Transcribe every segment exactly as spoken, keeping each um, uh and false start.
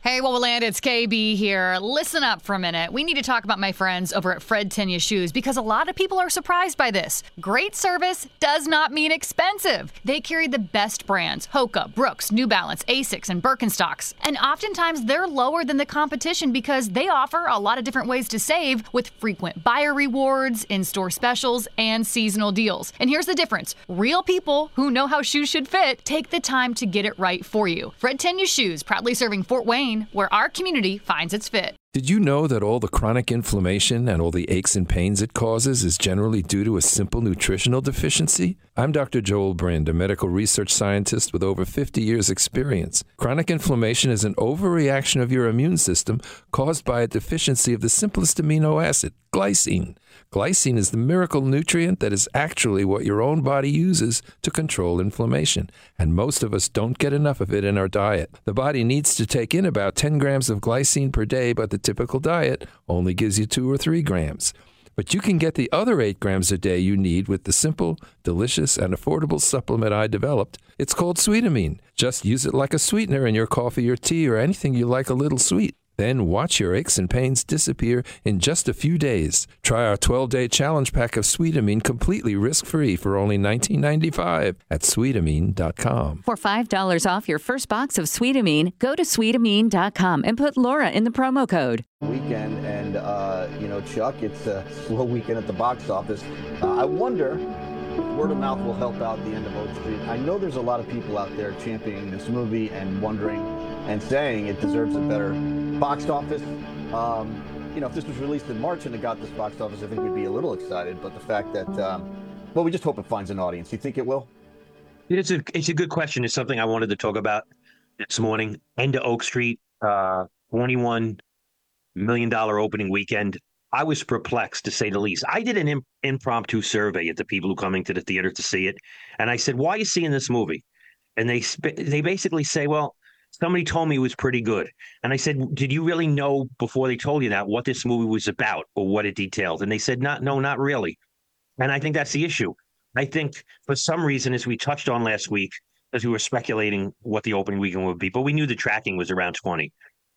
Hey, Wowoland, it's K B here. Listen up for a minute. We need to talk about my friends over at Fred Tenya Shoes because a lot of people are surprised by this. Great service does not mean expensive. They carry the best brands, Hoka, Brooks, New Balance, Asics, and Birkenstocks. And oftentimes they're lower than the competition because they offer a lot of different ways to save with frequent buyer rewards, in-store specials, and seasonal deals. And here's the difference. Real people who know how shoes should fit take the time to get it right for you. Fred Tenya Shoes, proudly serving Fort Wayne, where our community finds its fit. Did you know that all the chronic inflammation and all the aches and pains it causes is generally due to a simple nutritional deficiency? I'm Doctor Joel Brind, a medical research scientist with over fifty years experience. Chronic inflammation is an overreaction of your immune system caused by a deficiency of the simplest amino acid, glycine. Glycine is the miracle nutrient that is actually what your own body uses to control inflammation, and most of us don't get enough of it in our diet. The body needs to take in about ten grams of glycine per day, but the typical diet only gives you two or three grams. But you can get the other eight grams a day you need with the simple, delicious, and affordable supplement I developed. It's called Sweetamine. Just use it like a sweetener in your coffee or tea or anything you like a little sweet. Then watch your aches and pains disappear in just a few days. Try our twelve-day challenge pack of Sweetamine completely risk-free for only nineteen ninety-five at sweetamine dot com. For five dollars off your first box of Sweetamine, go to sweetamine dot com and put Laura in the promo code. Weekend, and uh, you know, Chuck, it's a slow weekend at the box office. Uh, I wonder if word of mouth will help out the end of Oak Street. I know there's a lot of people out there championing this movie and wondering and saying it deserves a better box office. Um, you know, if this was released in March and it got this box office, I think we'd be a little excited. But the fact that, um, well, we just hope it finds an audience. You think it will? It's a it's a good question. It's something I wanted to talk about this morning. End of Oak Street, uh, twenty-one million dollars opening weekend. I was perplexed, to say the least. I did an imp- impromptu survey at the people who are coming to the theater to see it, and I said, "Why are you seeing this movie?" And they sp- they basically say, "Well, somebody told me it was pretty good." And I said, "Did you really know before they told you that what this movie was about or what it detailed?" And they said, "Not, no, not really." And I think that's the issue. I think for some reason, as we touched on last week, as we were speculating what the opening weekend would be, but we knew the tracking was around twenty.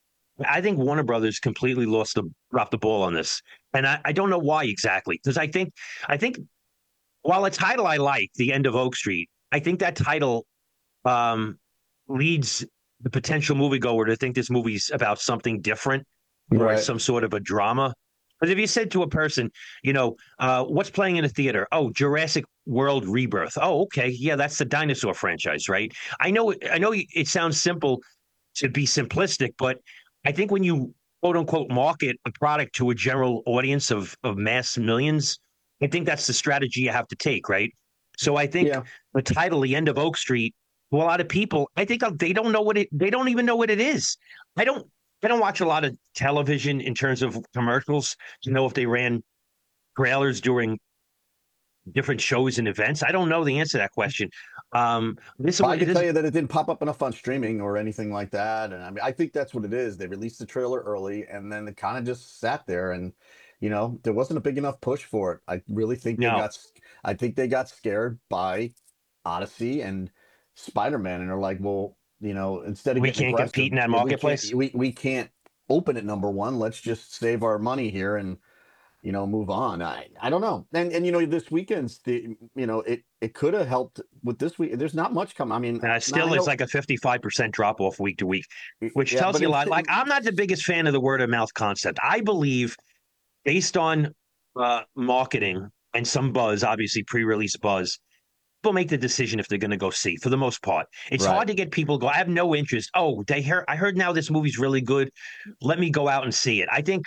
I think Warner Brothers completely lost the dropped the ball on this, and I, I don't know why exactly. Because I think I think while a title I like, The End of Oak Street, I think that title um, leads the potential moviegoer to think this movie's about something different or Right. some sort of a drama. Because if you said to a person, you know, uh, what's playing in a theater? Oh, Jurassic World Rebirth. Oh, okay, yeah, that's the dinosaur franchise, right? I know, I know, it sounds simple to be simplistic, but I think when you quote unquote market a product to a general audience of of mass millions, I think that's the strategy you have to take, right? So I think Yeah. the title, The End of Oak Street, to a lot of people, I think they don't know what it. They don't even know what it is. I don't. I don't watch a lot of television in terms of commercials to know if they ran trailers during different shows and events. I don't know the answer to that question. Um, this Well, I can this, tell you that it didn't pop up enough on streaming or anything like that. And I mean, I think that's what it is. They released the trailer early and then it kind of just sat there and, you know, there wasn't a big enough push for it. I really think they No. got, I think they got scared by Odyssey and Spider-Man and are like, well, you know, instead of We getting can't aggressive, compete in that we can't- marketplace? We, we can't open at number one. Let's just save our money here and, you know, move on. I, I don't know. And, and, you know, this weekend's, the, you know, it, it could have helped with this week. There's not much coming. I mean, Uh, still, I it's know- like a fifty-five percent drop off week to week, which Yeah, tells but you a it's- lot. Like, I'm not the biggest fan of the word of mouth concept. I believe, based on uh, marketing and some buzz, obviously pre-release buzz, people make the decision if they're going to go see. For the most part, it's Right. hard to get people to go. I have no interest. Oh, they heard. I heard now this movie's really good. Let me go out and see it. I think.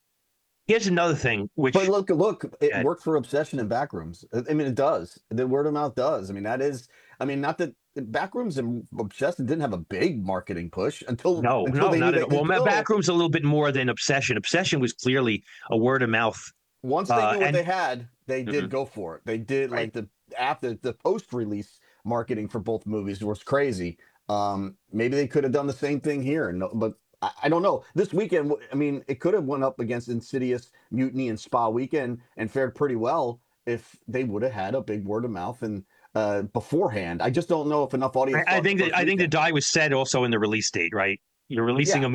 Here's another thing, which But look, look, it Yeah. worked for Obsession and Backrooms. I mean, it does. The word of mouth does. I mean, that is. I mean, not that Backrooms and Obsession didn't have a big marketing push until no, until no, they not knew at all. they, Well, until, Backroom's a little bit more than Obsession. Obsession was clearly a word of mouth. once they uh, knew what and- they had, they did Mhm. go for it. They did Right. like the after the post release marketing for both movies was crazy. Um, maybe they could have done the same thing here, no, but. I, I don't know. This weekend, I mean, it could have went up against Insidious, Mutiny, and Spa Weekend and fared pretty well if they would have had a big word of mouth and uh, beforehand. I just don't know if enough audience. I, I saw it the think that first I think the weekend. die was said also in the release date, right? You're releasing Yeah. a